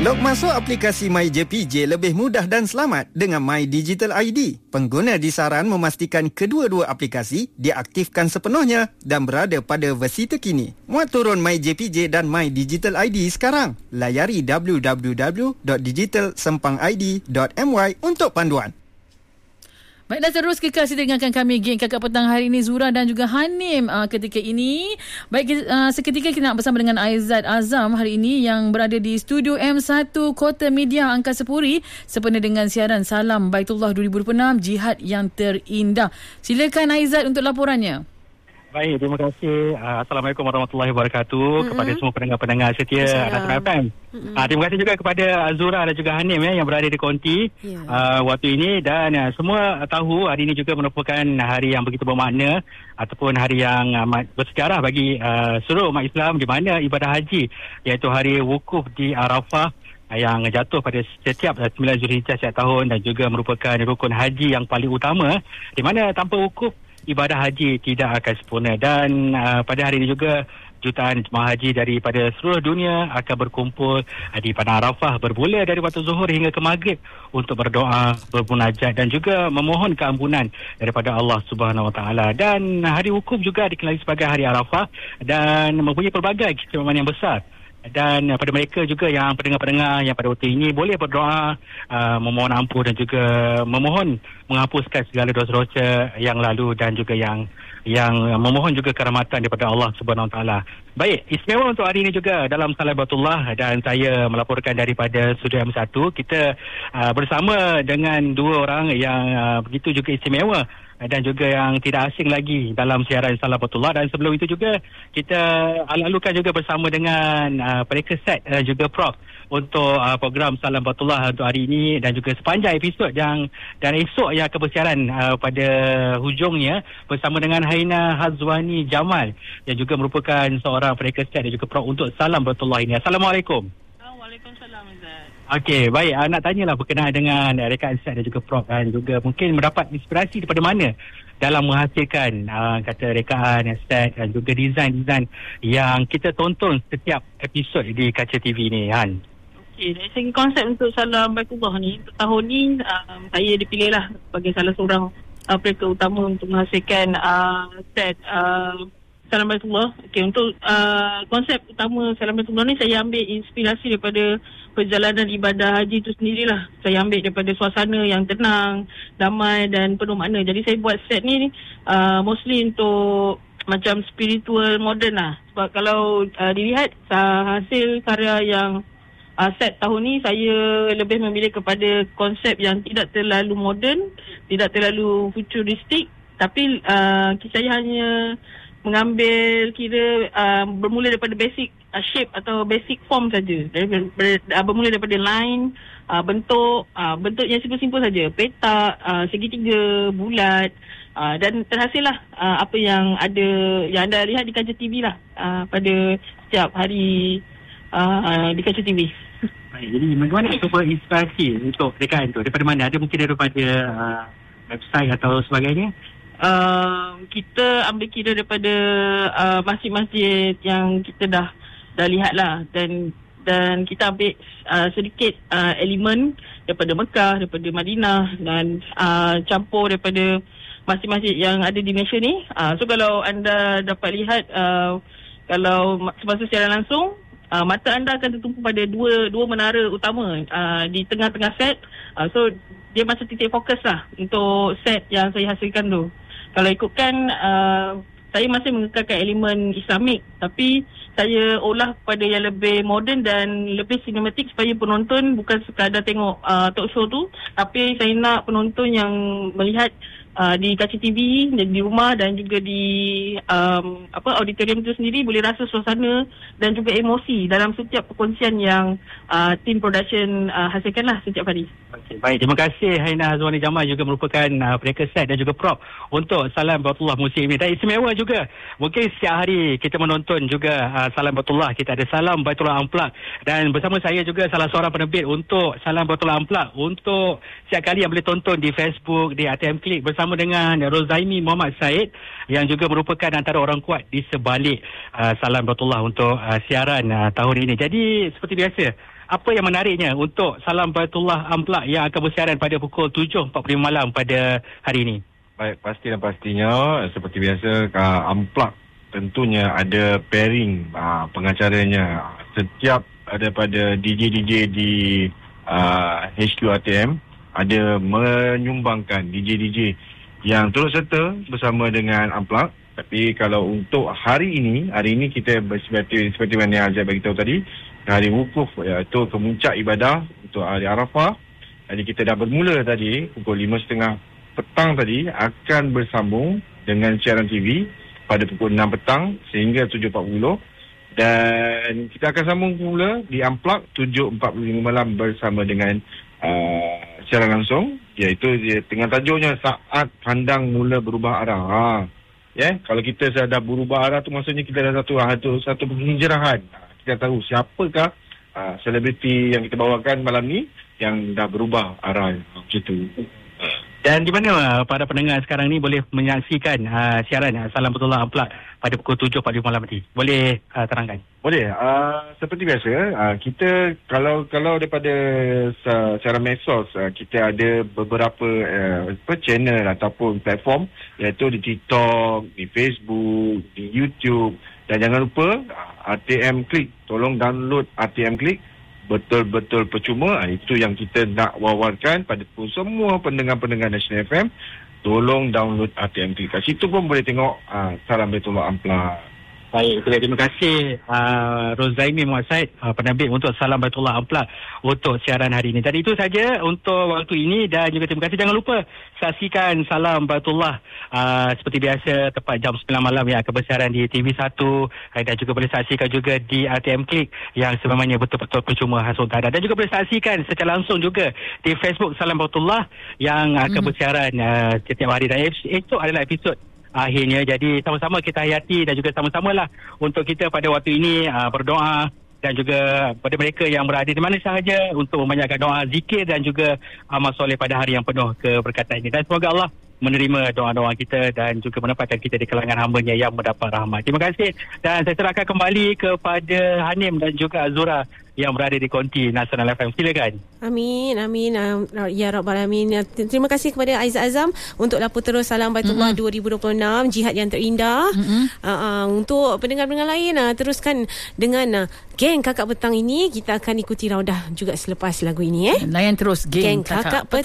Log masuk aplikasi MyJPJ lebih mudah dan selamat dengan My Digital ID. Pengguna disaran memastikan kedua-dua aplikasi diaktifkan sepenuhnya dan berada pada versi terkini. Muat turun MyJPJ dan My Digital ID sekarang. Layari www.digitalsempangid.my untuk panduan. Baik, dah terus kekal dengarkan kami geng Kakak Petang hari ini, Zura dan juga Hanim ketika ini. Baik, seketika kita nak bersama dengan Aizat Azam hari ini yang berada di Studio M1 Kota Media Angkasa Puri sempena dengan siaran Salam Baitullah 2026 Jihad yang Terindah. Silakan Aizat untuk laporannya. Baik, terima kasih. Assalamualaikum warahmatullahi wabarakatuh kepada semua pendengar-pendengar setia Nasional FM. Terima kasih juga kepada Azura dan juga Hanim yang berada di konti waktu ini, dan semua tahu hari ini juga merupakan hari yang begitu bermakna ataupun hari yang bersejarah bagi seluruh umat Islam, di mana ibadah haji iaitu hari wukuf di Arafah yang jatuh pada setiap 9 Zulhijjah setiap tahun dan juga merupakan rukun haji yang paling utama, di mana tanpa wukuf ibadah haji tidak akan sempurna. Dan pada hari ini juga jutaan jemaah haji daripada seluruh dunia akan berkumpul di Padang Arafah bermula dari waktu zuhur hingga ke maghrib untuk berdoa, bermunajat dan juga memohon keampunan daripada Allah Subhanahu Wa Taala. Dan hari wukuf juga dikenali sebagai hari Arafah dan mempunyai pelbagai keistimewaan yang besar. Dan pada mereka juga yang pendengar-pendengar yang pada waktu ini boleh berdoa, memohon ampun dan juga memohon menghapuskan segala dosa-dosa yang lalu dan juga yang memohon juga kerahmatan daripada Allah Subhanahu Wa Taala. Baik, istimewa untuk hari ini juga dalam Salam Baitullah, dan saya melaporkan daripada Studio M1. Kita bersama dengan dua orang yang begitu juga istimewa dan juga yang tidak asing lagi dalam siaran Salam Baitullah. Dan sebelum itu juga kita lalukan juga bersama dengan mereka set dan juga Prof untuk program Salam Baitullah untuk hari ini dan juga sepanjang episod dan esok yang akan bersiaran pada hujungnya bersama dengan Haina Hazwani Jamal yang juga merupakan seorang mereka set dan juga Prof untuk Salam Baitullah ini. Assalamualaikum. Waalaikumsalam, Azad. Okey, baik. Nak tanyalah berkenaan dengan rekaan Ustaz dan juga Prof, dan juga mungkin mendapat inspirasi daripada mana dalam menghasilkan kata rekaan Ustaz dan juga desain-desain yang kita tonton setiap episod di kaca TV ni, Han. Okey, dari segi konsep untuk Salam Baitullah ni, untuk tahun ni saya dipilihlah sebagai salah seorang mereka utama untuk menghasilkan set Salam Baitullah. Okey, untuk konsep utama Salam Baitullah ni saya ambil inspirasi daripada perjalanan ibadah haji itu sendirilah. Saya ambil daripada suasana yang tenang, damai dan penuh makna. Jadi saya buat set ni mostly untuk macam spiritual modern lah. Sebab kalau dilihat hasil karya yang set tahun ni, saya lebih memilih kepada konsep yang tidak terlalu moden, tidak terlalu futuristik, tapi saya hanya mengambil bermula daripada basic shape atau basic form saja. Bermula daripada line, bentuk yang simple-simple saja, petak, segitiga, bulat, dan terhasillah apa yang anda lihat di kaca TV lah pada setiap hari di kaca TV. Baik, jadi bagaimana cuba inspirasi untuk rekaan tu? Daripada mana? Ada mungkin daripada website atau sebagainya? Kita ambil kira daripada masjid-masjid yang kita dah lihat lah, dan kita ambil sedikit elemen daripada Mekah, daripada Madinah, dan campur daripada masjid-masjid yang ada di Malaysia ni. So kalau anda dapat lihat, kalau semasa siaran langsung, mata anda akan tertumpu pada dua menara utama di tengah-tengah set. So dia macam titik fokus lah untuk set yang saya hasilkan tu. Kalau ikutkan, saya masih mengekalkan elemen Islamik, tapi saya olah kepada yang lebih moden dan lebih sinematik supaya penonton bukan sekadar tengok talk show tu, tapi saya nak penonton yang melihat di kaca TV, di rumah dan juga di auditorium itu sendiri boleh rasa suasana dan juga emosi dalam setiap perkongsian yang tim production hasilkanlah setiap hari. Okay, baik, terima kasih Haina Hazwani Jamal, juga merupakan mereka set dan juga prop untuk Salam Baitullah musim ini. Dan istimewa juga, mungkin setiap hari kita menonton juga Salam Baitullah, kita ada Salam Baitullah Unplugged, dan bersama saya juga salah seorang penerbit untuk Salam Baitullah Unplugged untuk setiap kali yang boleh tonton di Facebook, di ATM Klik, bersama dengan Rozaimi Muhammad Said yang juga merupakan antara orang kuat di sebalik Salam Baitullah untuk siaran tahun ini. Jadi seperti biasa, apa yang menariknya untuk Salam Baitullah Unplugged yang akan bersiaran pada pukul 7.45 malam pada hari ini? Baik, pasti dan pastinya seperti biasa Unplugged tentunya ada pairing pengacaranya. Setiap daripada DJ-DJ di HQ ATM ada menyumbangkan DJ-DJ yang turut serta bersama dengan Unplugged. Tapi kalau untuk hari ini kita seperti mana yang Azad bagi tahu tadi, hari wukuf, iaitu kemuncak ibadah untuk hari Arafah. Jadi kita dah bermula tadi pukul 5.30 petang tadi akan bersambung dengan siaran TV pada pukul 6 petang sehingga 7.40, dan kita akan sambung pula di Unplugged 7.45 malam bersama dengan siaran langsung, iaitu dengan tajuknya Saat Pandang Mula Berubah Arah. Kalau kita dah berubah arah tu maksudnya kita dah satu penghijrahan. Kita tahu siapakah selebriti yang kita bawakan malam ni yang dah berubah arah macam tu. Dan di mana para pendengar sekarang ni boleh menyaksikan siaran Salam Baitullah Unplugged pada pukul 7.45 malam nanti? Boleh terangkan? Boleh. Seperti biasa, kita kalau daripada secara medsos, kita ada beberapa channel ataupun platform, iaitu di TikTok, di Facebook, di YouTube. Dan jangan lupa ATM Klik. Tolong download ATM Klik. Betul-betul percuma. Itu yang kita nak wawarkan pada semua pendengar-pendengar National FM. Tolong download ATM Klik. Kat situ pun boleh tengok Salam Baitullah Unplugged. Baik, terima kasih Rozaimi Muhammad Said, penerbit untuk Salam Baitullah Unplugged untuk siaran hari ini. Jadi itu saja untuk waktu ini, dan juga terima kasih. Jangan lupa saksikan Salam Baitullah seperti biasa tepat jam 9 malam yang akan bersiaran di TV1, dan juga boleh saksikan juga di ATM Klik yang sebenarnya betul-betul percuma khas untuk anda, dan juga boleh saksikan secara langsung juga di Facebook Salam Baitullah yang akan bersiaran setiap hari, dan itu adalah episod akhirnya. Jadi sama-sama kita hayati dan juga sama-samalah untuk kita pada waktu ini berdoa, dan juga pada mereka yang berada di mana sahaja untuk membanyakkan doa, zikir dan juga amal soleh pada hari yang penuh keberkatan ini. Dan semoga Allah menerima doa-doa kita dan juga menempatkan kita di kalangan hamba-Nya yang mendapat rahmat. Terima kasih, dan saya serahkan kembali kepada Hanim dan juga Azura yang berada di konti Nasional FM. Silakan. Amin, amin. Ya Rabbal Alamin. Terima kasih kepada Aizat Azam untuk lapor terus Salam Baitullah 2026, Jihad yang terindah. Untuk pendengar-pendengar lain, teruskan dengan geng Kakak Petang ini. Kita akan ikuti raudah juga selepas lagu ini. Layan terus geng Kakak Petang.